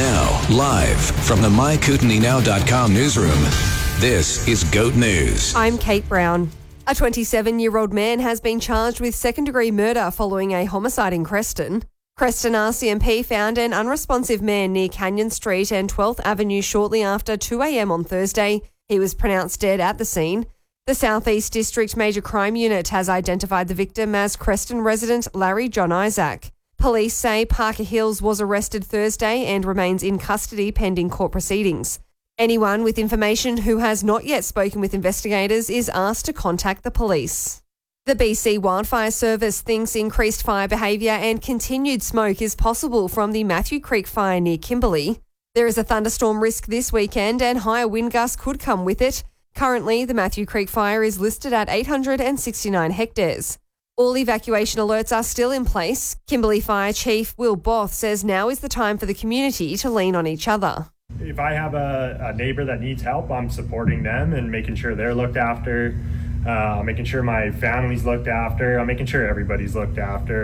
Now, live from the MyKootenainow.com newsroom, this is GOAT News. I'm Kate Brown. A 27-year-old man has been charged with second-degree murder following a homicide in Creston. Creston RCMP found an unresponsive man near Canyon Street and 12th Avenue shortly after 2 a.m. on Thursday. He was pronounced dead at the scene. The South East District Major Crime Unit has identified the victim as Creston resident Larry John Isaac. Police say Parker Hills was arrested Thursday and remains in custody pending court proceedings. Anyone with information who has not yet spoken with investigators is asked to contact the police. The BC Wildfire Service thinks increased fire behaviour and continued smoke is possible from the Matthew Creek fire near Kimberley. There is a thunderstorm risk this weekend and higher wind gusts could come with it. Currently, the Matthew Creek fire is listed at 869 hectares. All evacuation alerts are still in place. Kimberley Fire Chief Will Both says now is the time for the community to lean on each other. If I have a neighbour that needs help, I'm supporting them and making sure they're looked after, making sure my family's looked after, I'm making sure everybody's looked after.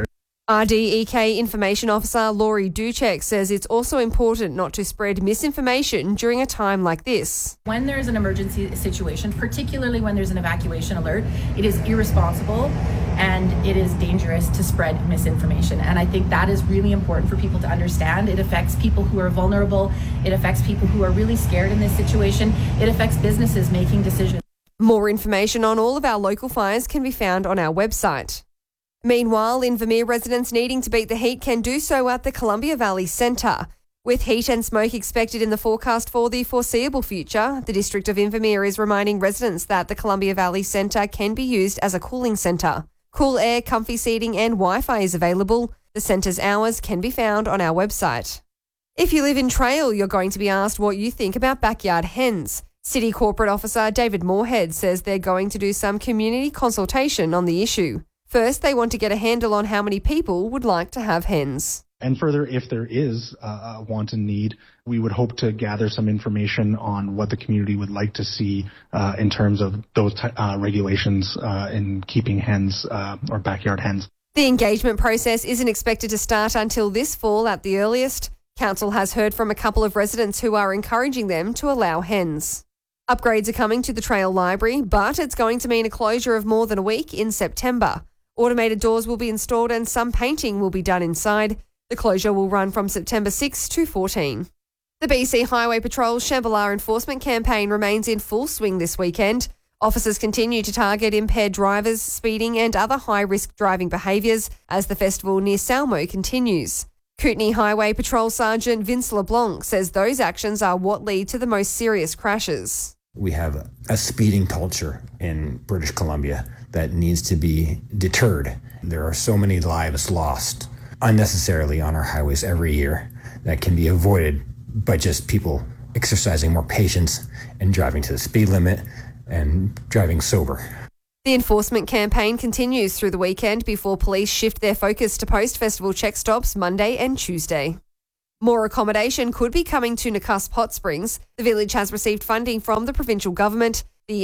RDEK Information Officer Laurie Duchek says it's also important not to spread misinformation during a time like this. When there's an emergency situation, particularly when there's an evacuation alert, it is irresponsible and it is dangerous to spread misinformation. And I think that is really important for people to understand. It affects people who are vulnerable. It affects people who are really scared in this situation. It affects businesses making decisions. More information on all of our local fires can be found on our website. Meanwhile, Invermere residents needing to beat the heat can do so at the Columbia Valley Centre. With heat and smoke expected in the forecast for the foreseeable future, the District of Invermere is reminding residents that the Columbia Valley Centre can be used as a cooling centre. Cool air, comfy seating and Wi-Fi is available. The centre's hours can be found on our website. If you live in Trail, you're going to be asked what you think about backyard hens. City Corporate Officer David Moorhead says they're going to do some community consultation on the issue. First, they want to get a handle on how many people would like to have hens. And further, if there is a want and need, we would hope to gather some information on what the community would like to see in terms of those regulations in keeping hens or backyard hens. The engagement process isn't expected to start until this fall at the earliest. Council has heard from a couple of residents who are encouraging them to allow hens. Upgrades are coming to the Trail Library, but it's going to mean a closure of more than a week in September. Automated doors will be installed and some painting will be done inside. The closure will run from September 6 to 14. The BC Highway Patrol's Shambhala enforcement campaign remains in full swing this weekend. Officers continue to target impaired drivers, speeding and other high-risk driving behaviours as the festival near Salmo continues. Kootenay Highway Patrol Sergeant Vince LeBlanc says those actions are what lead to the most serious crashes. We have a speeding culture in British Columbia that needs to be deterred. There are so many lives lost unnecessarily on our highways every year that can be avoided by just people exercising more patience and driving to the speed limit and driving sober. The enforcement campaign continues through the weekend before police shift their focus to post-festival check stops Monday and Tuesday. More accommodation could be coming to Nakusp Hot Springs. The village has received funding from the provincial government. The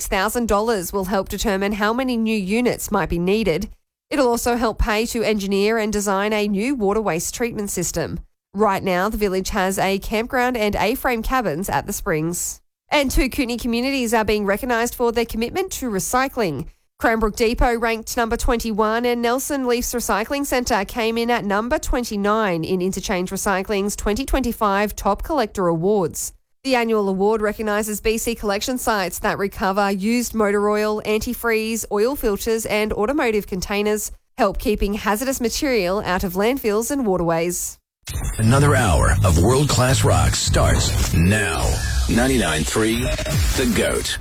$86,000 will help determine how many new units might be needed. It'll also help pay to engineer and design a new water waste treatment system. Right now, the village has a campground and A-frame cabins at the springs. And 2 Kootenay communities are being recognised for their commitment to recycling. Cranbrook Depot ranked number 21 and Nelson Leafs Recycling Centre came in at number 29 in Interchange Recycling's 2025 Top Collector Awards. The annual award recognises BC collection sites that recover used motor oil, antifreeze, oil filters and automotive containers, help keeping hazardous material out of landfills and waterways. Another hour of world-class rock starts now. 99.3 The GOAT.